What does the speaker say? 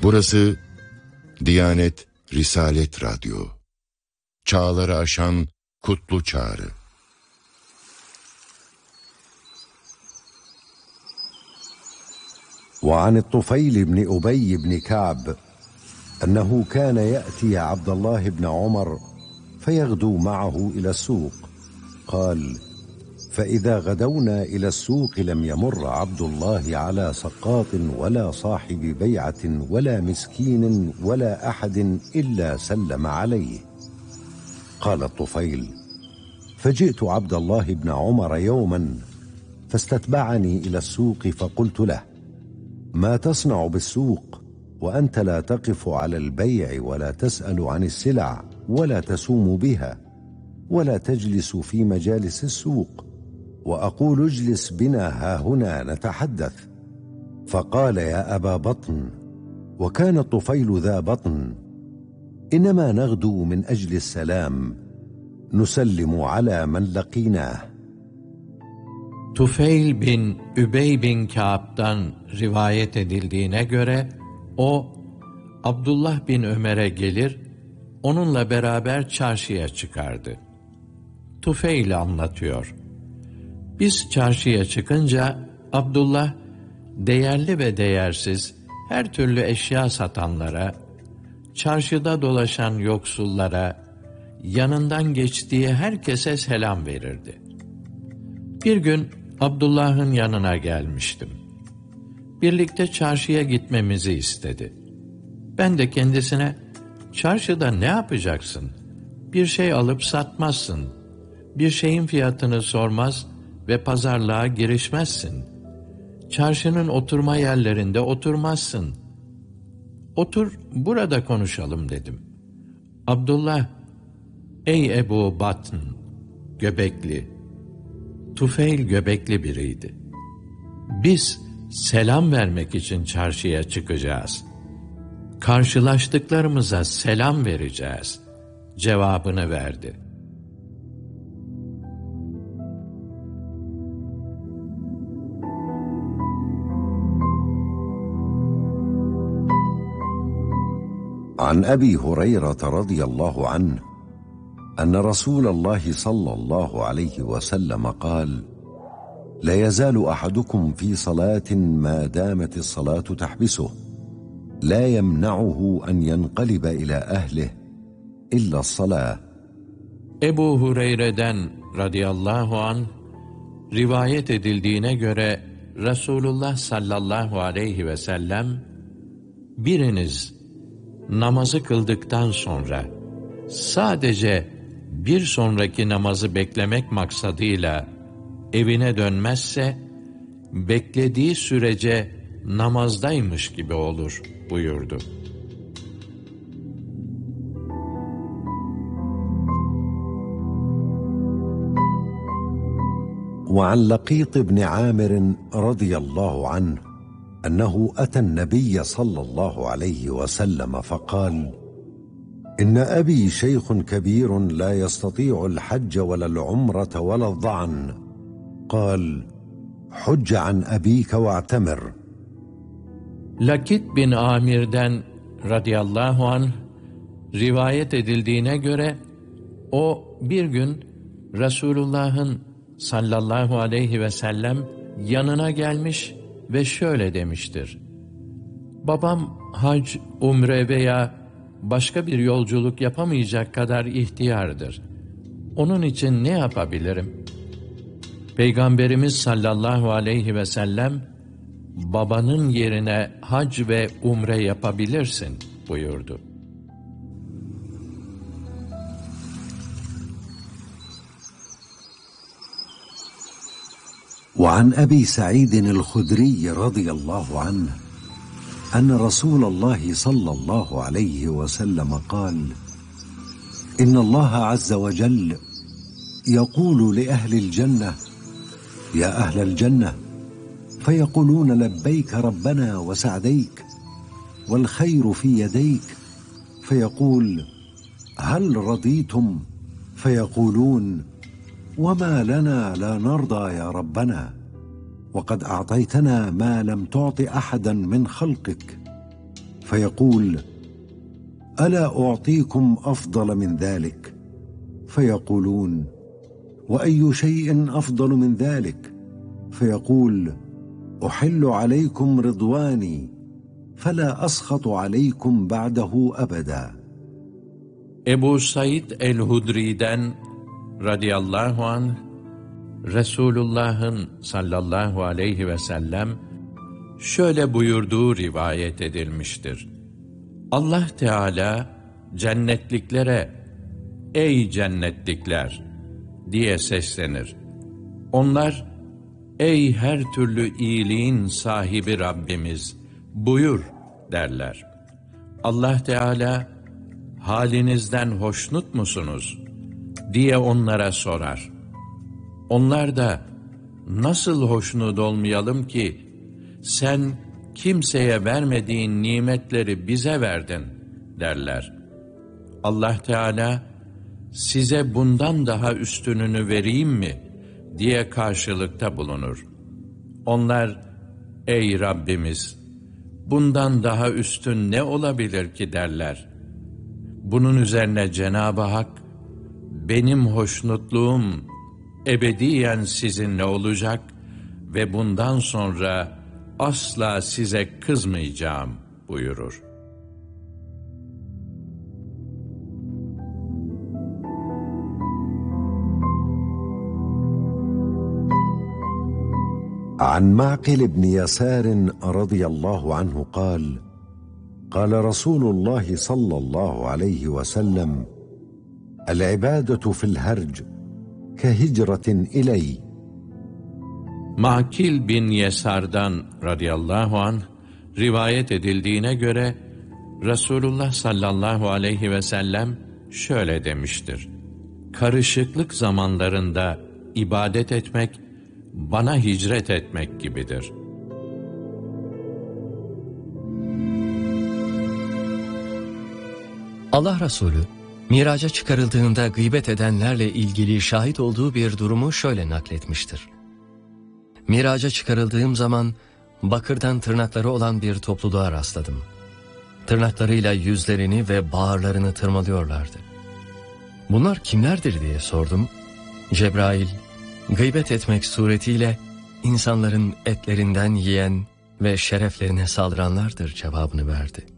Burası Diyanet Risalet Radyo. Çağları aşan kutlu çağrı. وعن الطفيل بن أبي بن كعب أنه كان يأتي عبد الله بن عمر فيغدو معه إلى السوق. قال: فإذا غدونا إلى السوق لم يمر عبد الله على سقاط ولا صاحب بيعة ولا مسكين ولا أحد إلا سلم عليه. قال الطفيل: فجئت عبد الله بن عمر يوما فاستتبعني إلى السوق فقلت له: ما تصنع بالسوق وأنت لا تقف على البيع ولا تسأل عن السلع ولا تسوم بها ولا تجلس في مجالس السوق، وأقول اجلس بنا هاهنا نتحدث؟ فقال: يا أبا بطن، وكان الطفيل ذا بطن، إنما نغدو من أجل السلام نسلم على من لقيناه. Tufeyl bin Übey bin Kâb'dan rivayet edildiğine göre o Abdullah bin Ömer'e gelir, onunla beraber çarşıya çıkardı. Tufeyl anlatıyor. Biz çarşıya çıkınca Abdullah değerli ve değersiz her türlü eşya satanlara, çarşıda dolaşan yoksullara, yanından geçtiği herkese selam verirdi. Bir gün Abdullah'ın yanına gelmiştim. Birlikte çarşıya gitmemizi istedi. Ben de kendisine, çarşıda ne yapacaksın? Bir şey alıp satmazsın. Bir şeyin fiyatını sormaz ve pazarlığa girişmezsin. Çarşının oturma yerlerinde oturmazsın. Otur, burada konuşalım dedim. Abdullah, ey Ebu Batn, göbekli. Tufeyl göbekli biriydi. Biz selam vermek için çarşıya çıkacağız. Karşılaştıklarımıza selam vereceğiz cevabını verdi. عن أبي هريرة رضي الله عنه أن رسول الله صلى الله عليه وسلم قال: لا يزال أحدكم في صلاة ما دامت الصلاة تحبسه لا يمنعه أن ينقلب إلى أهله إلا الصلاة. Ebu Hureyre'den radıyallahu anh rivayet edildiğine göre Resulullah sallallahu aleyhi ve sellem, biriniz namazı kıldıktan sonra sadece bir sonraki namazı beklemek maksadıyla evine dönmezse, beklediği sürece namazdaymış gibi olur buyurdu. وعن لقيط بن عامر رضي الله عنه أنه أتى النبي صلى الله عليه وسلم فقال: إن أبي شيخ كبير لا يستطيع الحج ولا العمرة ولا الظعن. قال: حج عن أبيك واعتمر. Lakit bin Amir'den radıyallahu anh rivayet edildiğine göre o bir gün Resulullah'ın sallallahu aleyhi ve sellem yanına gelmiş ve şöyle demiştir: babam hac, umre veya başka bir yolculuk yapamayacak kadar ihtiyardır. Onun için ne yapabilirim? Peygamberimiz sallallahu aleyhi ve sellem, babanın yerine hac ve umre yapabilirsin buyurdu. وعن أبي سعيد الخدري رضي الله عنه أن رسول الله صلى الله عليه وسلم قال: إن الله عز وجل يقول لأهل الجنة: يا أهل الجنة، فيقولون لبيك ربنا وسعديك والخير في يديك، فيقول: هل رضيتم؟ فيقولون: وما لنا لا نرضى يا ربنا، وقد أعطيتنا ما لم تعط أحدا من خلقك. فيقول: ألا أعطيكم أفضل من ذلك؟ فيقولون: وأي شيء أفضل من ذلك؟ فيقول: أحل عليكم رضواني فلا أسخط عليكم بعده أبدا. Ebu Said el-Hudri'den radıyallahu anh, Resulullah'ın sallallahu aleyhi ve sellem şöyle buyurduğu rivayet edilmiştir. Allah Teala cennetliklere "Ey cennetlikler!" diye seslenir. Onlar "Ey her türlü iyiliğin sahibi Rabbimiz, buyur!" derler. Allah Teala "Halinizden hoşnut musunuz?" diye onlara sorar. Onlar da "Nasıl hoşnut olmayalım ki? Sen kimseye vermediğin nimetleri bize verdin." derler. Allah Teala "Size bundan daha üstününü vereyim mi?" diye karşılıkta bulunur. Onlar "Ey Rabbimiz, bundan daha üstün ne olabilir ki?" derler. Bunun üzerine Cenab-ı Hak, "Benim hoşnutluğum ebediyen sizinle olacak ve bundan sonra asla size kızmayacağım" buyurur. عن معقل بن يسار رضي الله عنه قال: قال رسول الله صلى الله عليه وسلم: العبادة في الهرج كهجرة إلي. Makil bin Yesar'dan radıyallahu anh rivayet edildiğine göre Resulullah sallallahu aleyhi ve sellem şöyle demiştir: Karışıklık zamanlarında ibadet etmek, bana hicret etmek gibidir. Allah Resulü, Miraca çıkarıldığında gıybet edenlerle ilgili şahit olduğu bir durumu şöyle nakletmiştir. Miraca çıkarıldığım zaman bakırdan tırnakları olan bir topluluğa rastladım. Tırnaklarıyla yüzlerini ve bağırlarını tırmalıyorlardı. Bunlar kimlerdir diye sordum. Cebrail, gıybet etmek suretiyle insanların etlerinden yiyen ve şereflerine saldıranlardır cevabını verdi.